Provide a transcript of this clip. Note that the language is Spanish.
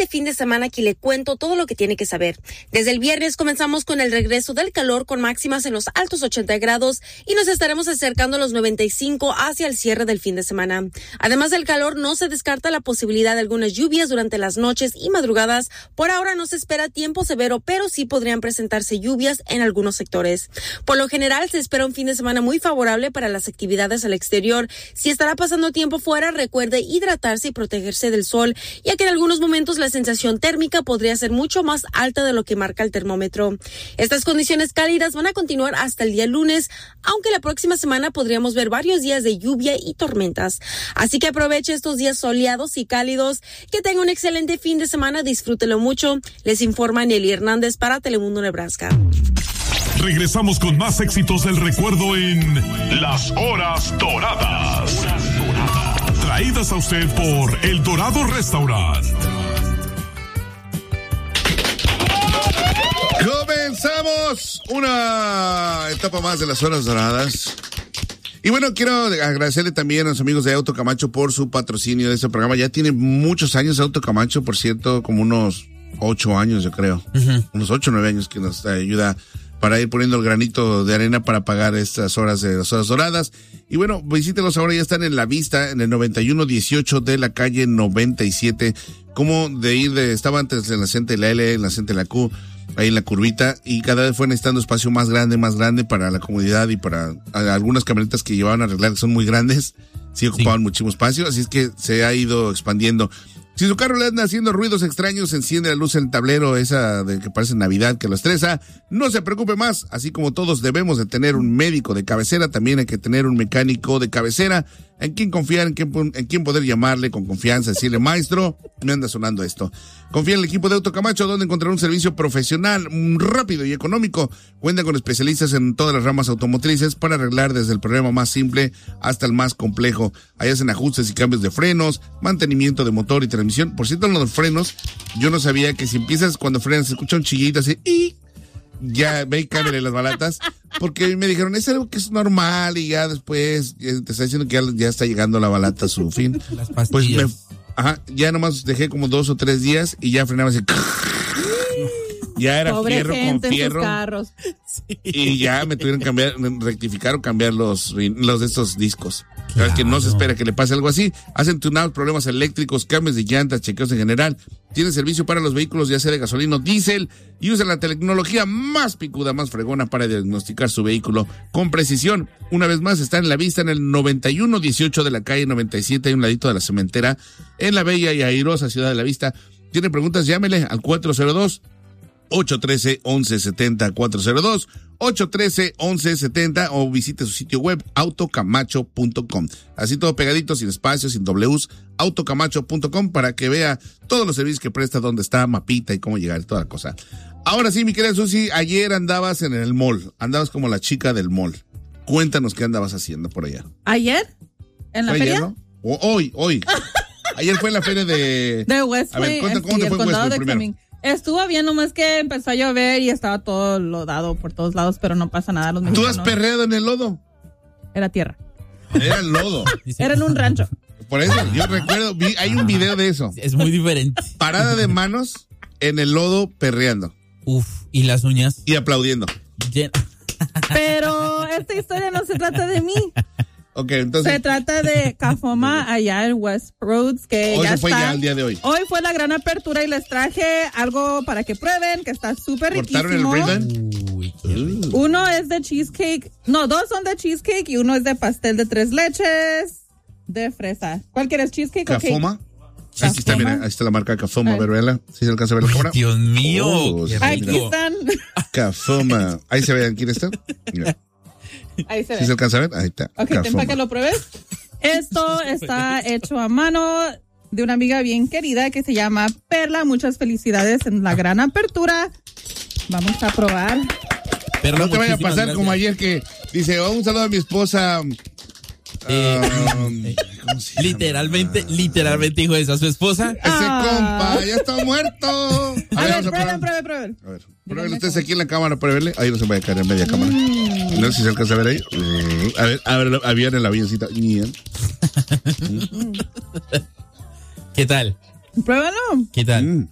este fin de semana aquí le cuento todo lo que tiene que saber. Desde el viernes comenzamos con el regreso del calor con máximas en los altos 80 grados y nos estaremos acercando a los 95 hacia el cierre del fin de semana. Además del calor, no se descarta la posibilidad de algunas lluvias durante las noches y madrugadas. Por ahora no se espera tiempo severo, pero sí podrían presentarse lluvias en algunos sectores. Por lo general, se espera un fin de semana muy favorable para las actividades al exterior. Si estará pasando tiempo fuera, recuerde hidratarse y protegerse del sol, ya que en algunos momentos la sensación térmica podría ser mucho más alta de lo que marca el termómetro. Estas condiciones cálidas van a continuar hasta el día lunes, aunque la próxima semana podríamos ver varios días de lluvia y tormentas. Así que aproveche estos días soleados y cálidos. Que tenga un excelente fin de semana, disfrútelo mucho. Les informa Nelly Hernández para Telemundo Nebraska. Regresamos con más éxitos del recuerdo en Las Horas Doradas. Traídas a usted por El Dorado Restaurant. Comenzamos una etapa más de Las Horas Doradas. Y bueno, quiero agradecerle también a los amigos de Auto Camacho por su patrocinio de este programa. Ya tiene muchos años Auto Camacho, por cierto, como unos 8 años, yo creo. Unos 8 o 9 años que nos ayuda para ir poniendo el granito de arena para pagar estas horas de Las Horas Doradas. Y bueno, visítelos ahora, ya están en la vista, en el 9118 de la calle 97. Como de ir estaba antes en la Cente de la L, en la Cente de la Q, ahí en la curvita, y cada vez fue necesitando espacio más grande para la comunidad y para algunas camionetas que llevaban a arreglar, que son muy grandes, sí ocupaban muchísimo espacio, así es que se ha ido expandiendo. Si su carro le anda haciendo ruidos extraños, enciende la luz en el tablero, esa de que parece Navidad, que lo estresa, no se preocupe más. Así como todos debemos de tener un médico de cabecera, también hay que tener un mecánico de cabecera, en quien confiar, en quien poder llamarle con confianza, decirle, maestro, me anda sonando esto. Confía en el equipo de Auto Camacho, donde encontrar un servicio profesional, rápido y económico. Cuenta con especialistas en todas las ramas automotrices para arreglar desde el problema más simple hasta el más complejo. Ahí hacen ajustes y cambios de frenos, mantenimiento de motor y transmisión. Por cierto, en los frenos, yo no sabía que si empiezas cuando frenas, se escucha un chillito así, y ya ve y cámbiale las balatas, porque me dijeron, es algo que es normal, y ya después te está diciendo que ya está llegando la balata a su fin. Las pastillas. Pues ya nomás dejé como 2 o 3 días y ya frenaba así. Ya era pobre fierro gente con fierro. En sus carros. Sí. Y ya me tuvieron que rectificar o cambiar los de estos discos. Claro. Que no se espera que le pase algo así. Hacen tune-out, problemas eléctricos, cambios de llantas, chequeos en general. Tienen servicio para los vehículos, ya sea de gasolina o diésel, y usan la tecnología más picuda, más fregona para diagnosticar su vehículo con precisión. Una vez más, está en la vista en el 9118 de la calle 97, a un ladito de la cementera, en la bella y airosa ciudad de La Vista. Tiene preguntas, llámele al 402-813-1170, 402-813-1170, o visite su sitio web autocamacho.com. Así todo pegadito, sin espacios, sin W's, autocamacho.com, para que vea todos los servicios que presta, dónde está, mapita y cómo llegar y toda la cosa. Ahora sí, mi querida Susi, ayer andabas en el mall, andabas como la chica del mall. Cuéntanos qué andabas haciendo por allá. ¿Ayer? ¿En la feria? Ayer, ¿no? Hoy. Ayer fue en la feria de Westway. A ver, ¿cómo te fue en Westway primero? Estuvo bien, nomás que empezó a llover y estaba todo lodado por todos lados, pero no pasa nada. Los ¿Tú has perreado en el lodo? Era tierra. Era el lodo. Era en un rancho. Por eso, yo recuerdo, hay un video de eso. Es muy diferente. Parada de manos en el lodo perreando. Uf, ¿y las uñas? Y aplaudiendo. Pero esta historia no se trata de mí. Okay, entonces. Se trata de Cafoma allá en West Roads, que hoy ya fue está. Ya el día de hoy. Hoy fue la gran apertura y les traje algo para que prueben, que está súper riquísimo. ¿Cortaron el ribbon? Uno es de cheesecake, no, 2 son de cheesecake y uno es de pastel de 3 leches de fresa. ¿Cuál quieres, cheesecake Cafoma? O cake? Aquí está, mira, ahí está la marca Cafoma, verla. ¿Sí se alcanza a ver la cámara? Dios mío. Aquí están. Cafoma. Ahí se ve, ¿quién está? Mira. Ahí se ve. ¿Sí se alcanza a ver? Ahí está. Ok, ten para que lo pruebes. Esto está hecho a mano de una amiga bien querida que se llama Perla. Muchas felicidades en la gran apertura. Vamos a probar. Pero no te vaya a pasar como ayer que dice, un saludo a mi esposa. Literalmente dijo eso a su esposa. Ese compa ya está muerto. A ver, prueben. A ver, prueben ustedes aquí en la cámara para verle. Ahí no se vaya a caer en media cámara. No sé si se alcanza a ver ahí. A ver, había en el avioncito. ¿Qué tal? Pruébalo. ¿Qué tal?